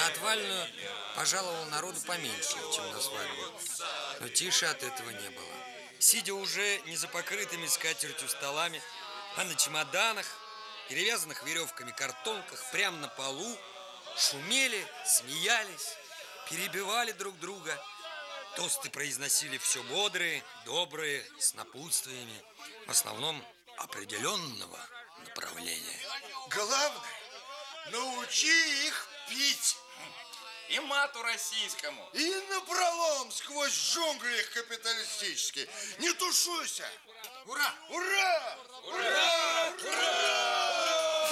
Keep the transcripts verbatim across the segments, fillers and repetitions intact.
На отвальную пожаловал народу поменьше, чем на свадьбу. Но тише от этого не было. Сидя уже не за покрытыми скатертью столами, а на чемоданах, перевязанных веревками картонках, прямо на полу, шумели, смеялись, перебивали друг друга. Тосты произносили все бодрые, добрые, с напутствиями, в основном определенного направления. Главное, научи их пить. И мату российскому. И напролом сквозь джунгли капиталистические. Не тушуйся. Ура! Ура! Ура! Ура!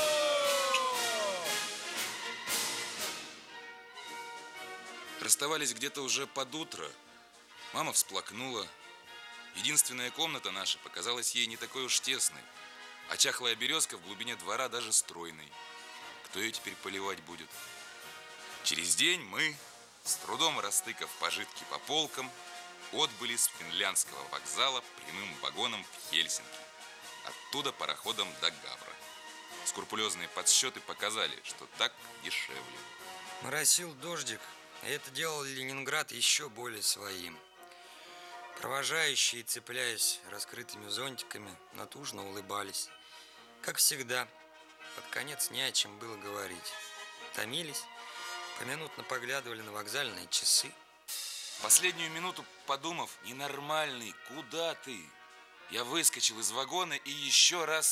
Расставались где-то уже под утро. Мама всплакнула. Единственная комната наша показалась ей не такой уж тесной, а чахлая березка в глубине двора даже стройной. Кто ее теперь поливать будет? Через день мы, с трудом растыкав пожитки по полкам, отбыли с финляндского вокзала прямым вагоном в Хельсинки. Оттуда пароходом до Гавра. Скрупулезные подсчеты показали, что так дешевле. Моросил дождик, и это делало Ленинград еще более своим. Провожающие, цепляясь раскрытыми зонтиками, натужно улыбались. Как всегда, под конец не о чем было говорить. Томились, поминутно поглядывали на вокзальные часы. Последнюю минуту, подумав, ненормальный, куда ты? Я выскочил из вагона и еще раз